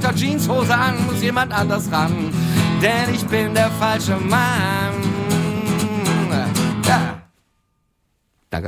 Dr. Jeanshose an, muss jemand anders ran, denn ich bin der falsche Mann. Ja. Danke.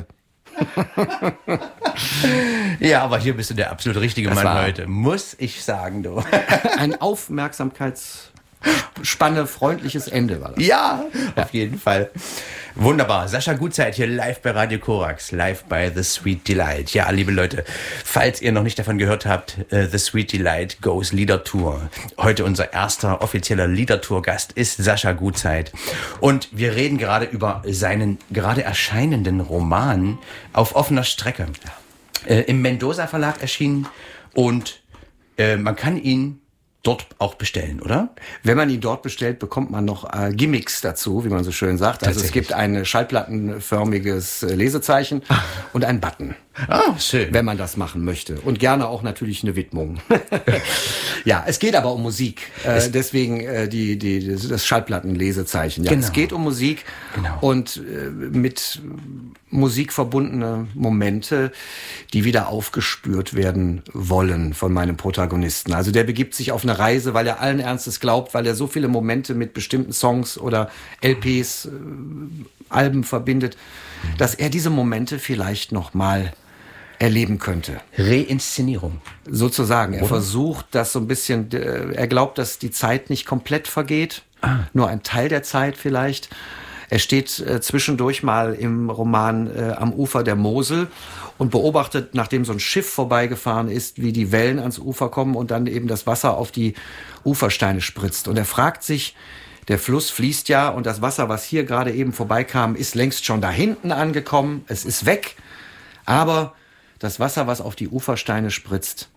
Ja, aber hier bist du der absolut richtige Das Mann war- heute, muss ich sagen, du. Ein Aufmerksamkeitsspanne, freundliches Ende war das. Ja, auf jeden Fall. Wunderbar. Sascha Gutzeit hier live bei Radio Korax, live bei The Sweet Delight. Ja, liebe Leute, falls ihr noch nicht davon gehört habt, The Sweet Delight Goes Lieder Tour. Heute unser erster offizieller Lieder Tour Gast ist Sascha Gutzeit. Und wir reden gerade über seinen gerade erscheinenden Roman Auf offener Strecke. Im Mendoza Verlag erschienen und man kann ihn dort auch bestellen, oder? Wenn man ihn dort bestellt, bekommt man noch Gimmicks dazu, wie man so schön sagt. Also es gibt ein schallplattenförmiges Lesezeichen und einen Button. Ah, schön. Wenn man das machen möchte. Und gerne auch natürlich eine Widmung. Ja, es geht aber um Musik. Deswegen das Schallplattenlesezeichen. Ja, Genau. Es geht um Musik Genau. und mit Musik verbundene Momente, die wieder aufgespürt werden wollen von meinem Protagonisten. Also der begibt sich auf eine Reise, weil er allen Ernstes glaubt, weil er so viele Momente mit bestimmten Songs oder LPs, Alben verbindet, dass er diese Momente vielleicht noch mal erleben könnte. Reinszenierung. Sozusagen. Er versucht das so ein bisschen, er glaubt, dass die Zeit nicht komplett vergeht, nur ein Teil der Zeit vielleicht. Er steht zwischendurch mal im Roman am Ufer der Mosel und beobachtet, nachdem so ein Schiff vorbeigefahren ist, wie die Wellen ans Ufer kommen und dann eben das Wasser auf die Ufersteine spritzt. Und er fragt sich, der Fluss fließt ja und das Wasser, was hier gerade eben vorbeikam, ist längst schon da hinten angekommen. Es ist weg, aber das Wasser, was auf die Ufersteine spritzt,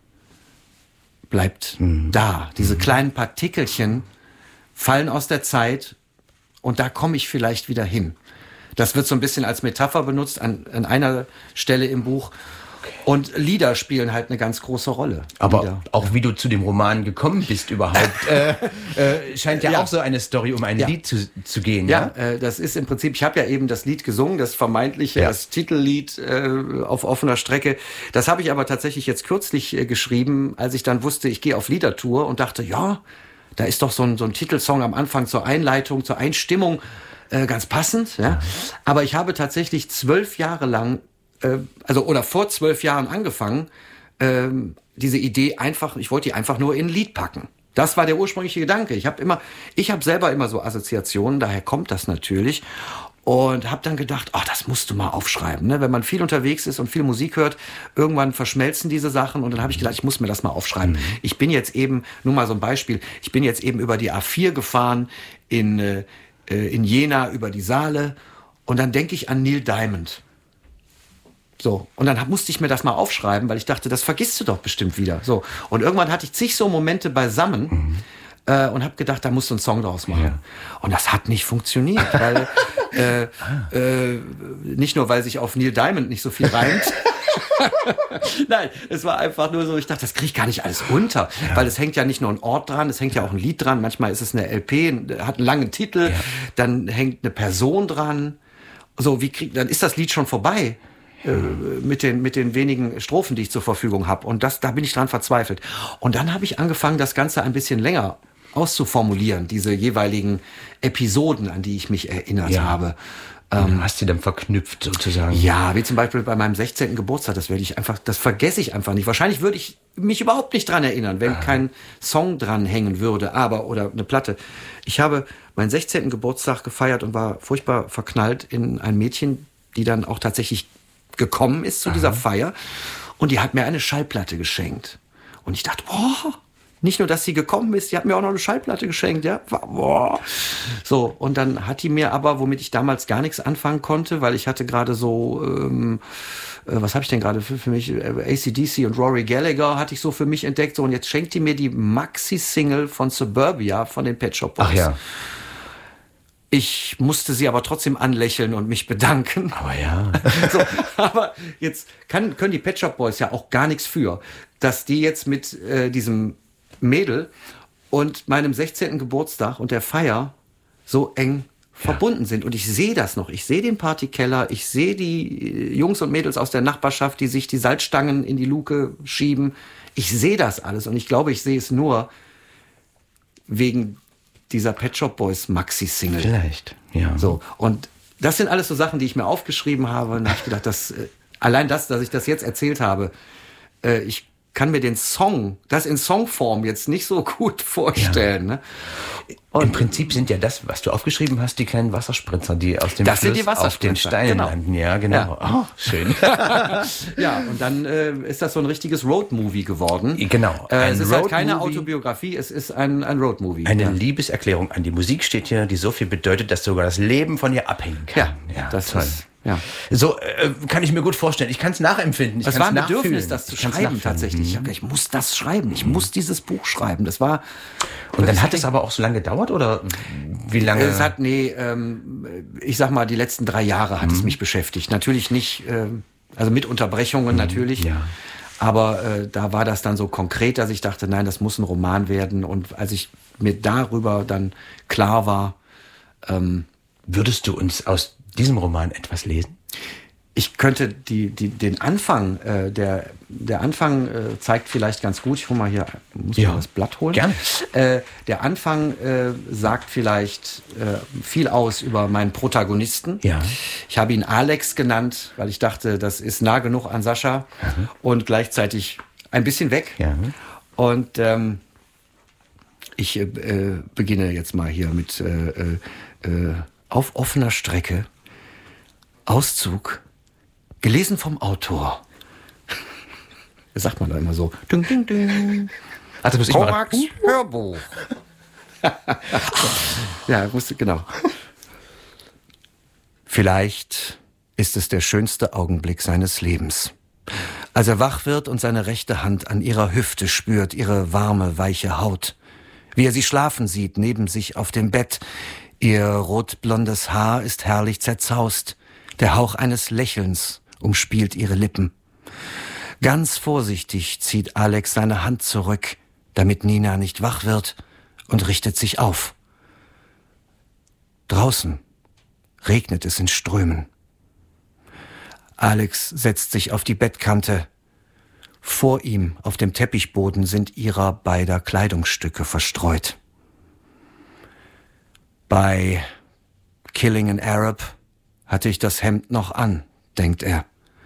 bleibt da. Diese kleinen Partikelchen fallen aus der Zeit und da komme ich vielleicht wieder hin. Das wird so ein bisschen als Metapher benutzt an einer Stelle im Buch. Und Lieder spielen halt eine ganz große Rolle. Aber Lieder. auch wie du zu dem Roman gekommen bist überhaupt, scheint ja, Ja. auch so eine Story um ein Ja. Lied zu gehen. Ja, das ist im Prinzip, ich habe ja eben das Lied gesungen, das vermeintliche, Ja. das Titellied auf offener Strecke. Das habe ich aber tatsächlich jetzt kürzlich geschrieben, als ich dann wusste, ich gehe auf Liedertour und dachte, ja, da ist doch so ein Titelsong am Anfang zur Einleitung, zur Einstimmung ganz passend. Ja. Aber ich habe tatsächlich 12 Jahre lang, vor 12 Jahren angefangen, diese Idee ich wollte die einfach nur in ein Lied packen. Das war der ursprüngliche Gedanke. Ich habe selber immer so Assoziationen, daher kommt das natürlich. Und habe dann gedacht, das musst du mal aufschreiben. Ne? Wenn man viel unterwegs ist und viel Musik hört, irgendwann verschmelzen diese Sachen. Und dann habe ich gedacht, ich muss mir das mal aufschreiben. Ich bin jetzt eben, nur mal so ein Beispiel, ich bin jetzt eben über die A4 gefahren in Jena über die Saale. Und dann denke ich an Neil Diamond. So, und dann musste ich mir das mal aufschreiben, weil ich dachte, das vergisst du doch bestimmt wieder. So, und irgendwann hatte ich zig so Momente beisammen und habe gedacht, da musst du einen Song draus machen. Ja. Und das hat nicht funktioniert, weil nicht nur, weil sich auf Neil Diamond nicht so viel reimt. Nein, es war einfach nur so, ich dachte, das kriege ich gar nicht alles unter, weil es hängt ja nicht nur ein Ort dran, es hängt ja auch ein Lied dran, manchmal ist es eine LP, hat einen langen Titel, dann hängt eine Person dran. So, dann ist das Lied schon vorbei. Mit den wenigen Strophen, die ich zur Verfügung habe. Und da bin ich dran verzweifelt. Und dann habe ich angefangen, das Ganze ein bisschen länger auszuformulieren, diese jeweiligen Episoden, an die ich mich erinnert habe. Hast du dann verknüpft sozusagen? Ja, wie zum Beispiel bei meinem 16. Geburtstag, das vergesse ich einfach nicht. Wahrscheinlich würde ich mich überhaupt nicht dran erinnern, wenn kein Song dran hängen würde, oder eine Platte. Ich habe meinen 16. Geburtstag gefeiert und war furchtbar verknallt in ein Mädchen, die dann auch tatsächlich gekommen ist zu dieser Feier und die hat mir eine Schallplatte geschenkt. Und ich dachte, nicht nur, dass sie gekommen ist, die hat mir auch noch eine Schallplatte geschenkt, ja. So, und dann hat die mir aber, womit ich damals gar nichts anfangen konnte, weil ich hatte gerade so, was habe ich denn gerade für mich? AC/DC und Rory Gallagher hatte ich so für mich entdeckt. So, und jetzt schenkt die mir die Maxi-Single von Suburbia von den Pet Shop Boys. Ach ja. Ich musste sie aber trotzdem anlächeln und mich bedanken. Aber ja. So, aber jetzt können die Pet Shop Boys ja auch gar nichts für, dass die jetzt mit diesem Mädel und meinem 16. Geburtstag und der Feier so eng verbunden sind. Und ich sehe das noch. Ich sehe den Partykeller, ich sehe die Jungs und Mädels aus der Nachbarschaft, die sich die Salzstangen in die Luke schieben. Ich sehe das alles und ich glaube, ich sehe es nur wegen dieser Pet Shop Boys Maxi-Single. Vielleicht, ja. So, und das sind alles so Sachen, die ich mir aufgeschrieben habe. Und da habe ich gedacht, allein dass ich das jetzt erzählt habe, ich kann mir den Song, das in Songform jetzt nicht so gut vorstellen. Ja. Ne? Und im Prinzip sind ja das, was du aufgeschrieben hast, die kleinen Wasserspritzer, die aus dem das Fluss sind die auf den Steinen genau. landen. Ja, genau. Ja. Oh, schön. Ja, und dann ist das so ein richtiges Roadmovie geworden. Genau. Es ist halt keine Autobiografie, es ist ein Roadmovie. Eine Liebeserklärung an die Musik steht hier, die so viel bedeutet, dass sogar das Leben von ihr abhängen kann. Ja, das toll. Ja. So kann ich mir gut vorstellen. Ich kann es nachempfinden. Es war ein Bedürfnis, das zu schreiben tatsächlich. Ich muss das schreiben. Ich muss dieses Buch schreiben. Das war. Und dann hat es aber auch so lange gedauert oder wie lange? Es hat ich sag mal, die letzten 3 Jahre hat es mich beschäftigt. Natürlich nicht, also mit Unterbrechungen natürlich. Ja. Aber da war das dann so konkret, dass ich dachte, nein, das muss ein Roman werden. Und als ich mir darüber dann klar war, würdest du uns aus diesem Roman etwas lesen? Ich könnte den Anfang, der Anfang zeigt vielleicht ganz gut, ich hole mal hier, muss mal das Blatt holen. Gerne. Der Anfang sagt vielleicht viel aus über meinen Protagonisten. Ja. Ich habe ihn Alex genannt, weil ich dachte, das ist nah genug an Sascha und gleichzeitig ein bisschen weg. Ja. Und ich beginne jetzt mal hier mit auf offener Strecke, Auszug, gelesen vom Autor. Das sagt man da immer so. Ding, ding, ding. Also muss ich Korax Hörbuch. Ja, musste, genau. Vielleicht ist es der schönste Augenblick seines Lebens. Als er wach wird und seine rechte Hand an ihrer Hüfte spürt, ihre warme, weiche Haut. Wie er sie schlafen sieht, neben sich auf dem Bett. Ihr rotblondes Haar ist herrlich zerzaust. Der Hauch eines Lächelns umspielt ihre Lippen. Ganz vorsichtig zieht Alex seine Hand zurück, damit Nina nicht wach wird, und richtet sich auf. Draußen regnet es in Strömen. Alex setzt sich auf die Bettkante. Vor ihm auf dem Teppichboden sind ihrer beider Kleidungsstücke verstreut. Bei Killing an Arab hatte ich das Hemd noch an, denkt er.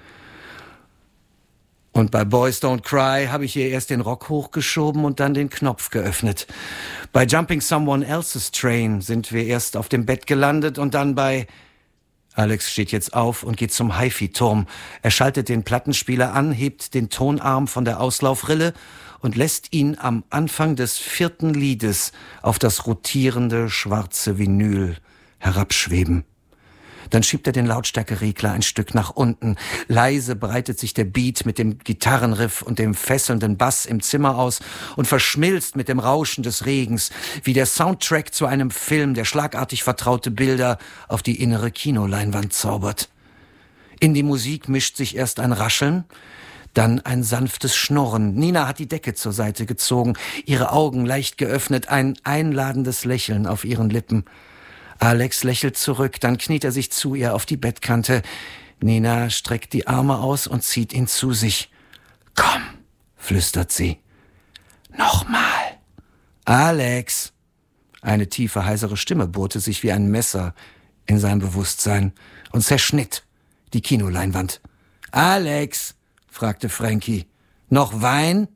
Und bei Boys Don't Cry habe ich ihr erst den Rock hochgeschoben und dann den Knopf geöffnet. Bei Jumping Someone Else's Train sind wir erst auf dem Bett gelandet und dann bei... Alex steht jetzt auf und geht zum HiFi-Turm. Er schaltet den Plattenspieler an, hebt den Tonarm von der Auslaufrille und lässt ihn am Anfang des 4. Liedes auf das rotierende schwarze Vinyl herabschweben. Dann schiebt er den Lautstärkeregler ein Stück nach unten. Leise breitet sich der Beat mit dem Gitarrenriff und dem fesselnden Bass im Zimmer aus und verschmilzt mit dem Rauschen des Regens, wie der Soundtrack zu einem Film, der schlagartig vertraute Bilder auf die innere Kinoleinwand zaubert. In die Musik mischt sich erst ein Rascheln, dann ein sanftes Schnurren. Nina hat die Decke zur Seite gezogen, ihre Augen leicht geöffnet, ein einladendes Lächeln auf ihren Lippen. Alex lächelt zurück, dann kniet er sich zu ihr auf die Bettkante. Nina streckt die Arme aus und zieht ihn zu sich. »Komm«, flüstert sie. »Nochmal.« »Alex!« Eine tiefe, heisere Stimme bohrte sich wie ein Messer in sein Bewusstsein und zerschnitt die Kinoleinwand. »Alex«, fragte Frankie, »noch Wein?«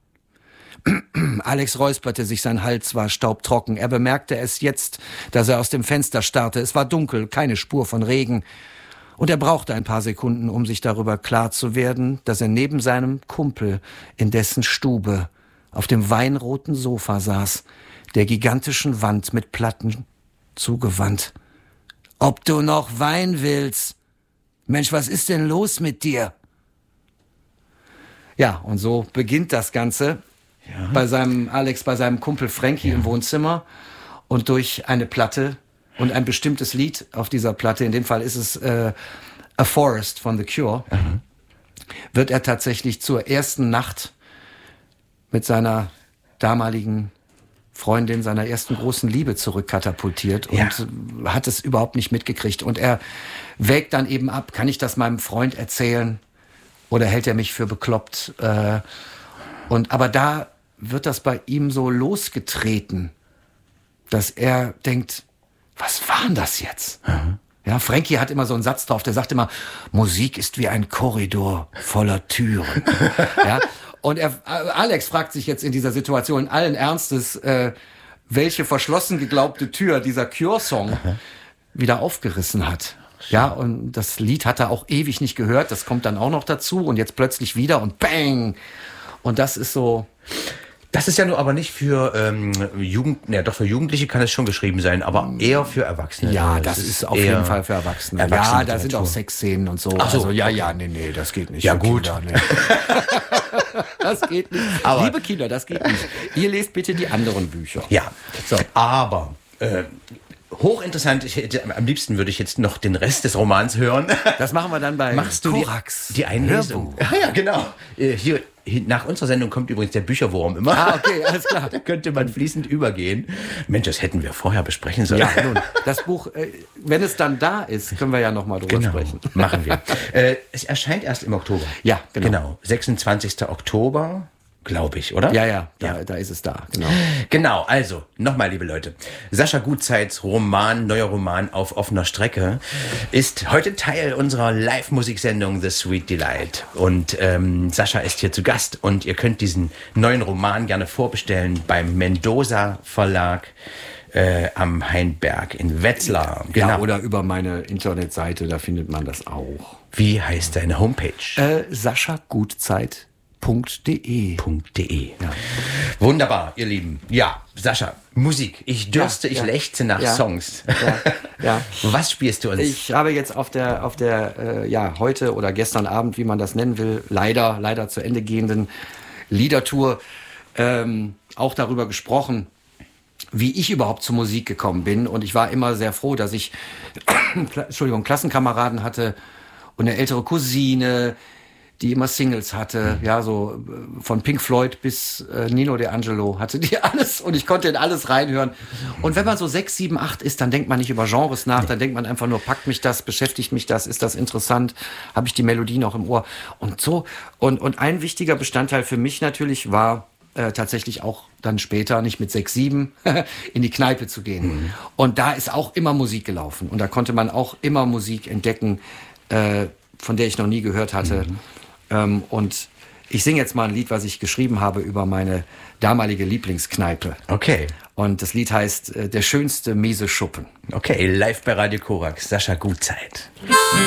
Alex räusperte sich, sein Hals war staubtrocken. Er bemerkte es jetzt, dass er aus dem Fenster starrte. Es war dunkel, keine Spur von Regen. Und er brauchte ein paar Sekunden, um sich darüber klar zu werden, dass er neben seinem Kumpel in dessen Stube auf dem weinroten Sofa saß, der gigantischen Wand mit Platten zugewandt. »Ob du noch Wein willst? Mensch, was ist denn los mit dir?« Ja, und so beginnt das Ganze. Ja. Bei seinem Kumpel Frankie im Wohnzimmer und durch eine Platte und ein bestimmtes Lied auf dieser Platte, in dem Fall ist es A Forest von The Cure, wird er tatsächlich zur ersten Nacht mit seiner damaligen Freundin seiner ersten großen Liebe zurückkatapultiert und hat es überhaupt nicht mitgekriegt. Und er wägt dann eben ab, kann ich das meinem Freund erzählen oder hält er mich für bekloppt? Aber da wird das bei ihm so losgetreten, dass er denkt, was war denn das jetzt? Ja, Frankie hat immer so einen Satz drauf, der sagt immer, Musik ist wie ein Korridor voller Türen. Ja, und Alex fragt sich jetzt in dieser Situation allen Ernstes, welche verschlossen geglaubte Tür dieser Cure-Song wieder aufgerissen hat. Ja, und das Lied hat er auch ewig nicht gehört, das kommt dann auch noch dazu und jetzt plötzlich wieder und bang! Und das ist so... Das ist ja nur aber nicht für für Jugendliche kann es schon geschrieben sein, aber eher für Erwachsene. Ja, das ist auf jeden Fall für Erwachsene. Ja, da sind auch Sexszenen und so. Ach so, also nee, das geht nicht. Ja, gut. Kinder, nee. Das geht nicht. Aber liebe Kinder, das geht nicht. Ihr lest bitte die anderen Bücher. Ja, so. Aber hochinteressant, am liebsten würde ich jetzt noch den Rest des Romans hören. Das machen wir dann bei Korax. Die Einlesung. Ja, genau. Hier nach unserer Sendung kommt übrigens der Bücherwurm immer. Ah, okay, alles klar. Da könnte man fließend übergehen. Mensch, das hätten wir vorher besprechen sollen. Ja, nun, das Buch, wenn es dann da ist, können wir ja nochmal drüber sprechen. Machen wir. Es erscheint erst im Oktober. Ja, genau. 26. Oktober. Glaube ich, oder? Ja, da ist es da, genau. Genau, also, nochmal, liebe Leute. Sascha Gutzeits neuer Roman auf offener Strecke, ist heute Teil unserer Live-Musiksendung The Sweet Delight. Und Sascha ist hier zu Gast und ihr könnt diesen neuen Roman gerne vorbestellen beim Mendoza Verlag am Hainberg in Wetzlar. Genau. Ja, oder über meine Internetseite, da findet man das auch. Wie heißt deine Homepage? SaschaGutzeit.de. Ja. Wunderbar, ihr Lieben. Ja, Sascha, Musik. Ich dürste, ich lechze nach Songs. Ja. Was spielst du uns? Ich habe jetzt auf der heute oder gestern Abend, wie man das nennen will, leider zu Ende gehenden Liedertour auch darüber gesprochen, wie ich überhaupt zur Musik gekommen bin. Und ich war immer sehr froh, dass ich Klassenkameraden hatte und eine ältere Cousine, die immer Singles hatte, ja, so von Pink Floyd bis Nino D'Angelo hatte die alles und ich konnte in alles reinhören. Und wenn man so 6, 7, 8 ist, dann denkt man nicht über Genres nach, dann denkt man einfach nur, packt mich das, beschäftigt mich das, ist das interessant, habe ich die Melodie noch im Ohr und so. Und ein wichtiger Bestandteil für mich natürlich war tatsächlich auch dann später, nicht mit 6, 7, in die Kneipe zu gehen. Und da ist auch immer Musik gelaufen und da konnte man auch immer Musik entdecken, von der ich noch nie gehört hatte. Und ich singe jetzt mal ein Lied, was ich geschrieben habe über meine damalige Lieblingskneipe. Okay. Und das Lied heißt Der schönste miese Schuppen. Okay, live bei Radio Korax, Sascha Gutzeit.